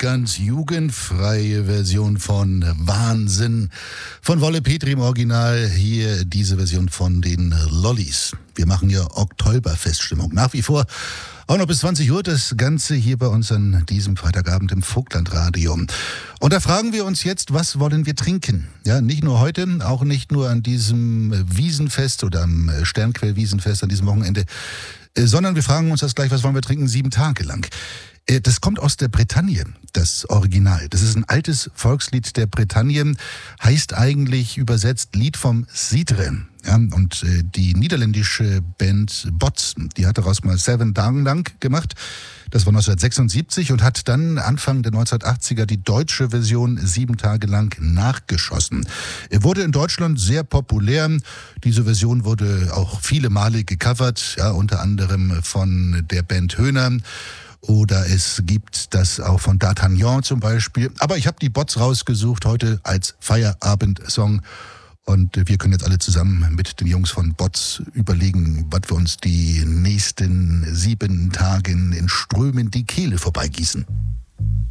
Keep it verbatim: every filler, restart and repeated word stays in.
ganz jugendfreie Version von Wahnsinn von Wolle Petri im Original. Hier diese Version von den Lollis. Wir machen ja Oktoberfeststimmung. Nach wie vor auch noch bis zwanzig Uhr das Ganze hier bei uns an diesem Freitagabend im Vogtlandradio. Und da fragen wir uns jetzt, was wollen wir trinken? Ja, nicht nur heute, auch nicht nur an diesem Wiesenfest oder am Sternquell-Wiesenfest an diesem Wochenende, sondern wir fragen uns das gleich, was wollen wir trinken, sieben Tage lang. Das kommt aus der Bretagne, das Original. Das ist ein altes Volkslied der Bretagne, heißt eigentlich übersetzt Lied vom Cidre. Ja, und äh, die niederländische Band Bots, die hat daraus mal Seven Dagen lang gemacht. Das war neunzehnhundertsechsundsiebzig und hat dann Anfang der neunzehnhundertachtziger die deutsche Version sieben Tage lang nachgeschossen. Er wurde in Deutschland sehr populär. Diese Version wurde auch viele Male gecovert, ja, unter anderem von der Band Höhner. Oder es gibt das auch von D'Artagnan zum Beispiel. Aber ich habe die Bots rausgesucht heute als Feierabendsong. Und wir können jetzt alle zusammen mit den Jungs von Bots überlegen, was wir uns die nächsten sieben Tagen in Strömen die Kehle vorbeigießen.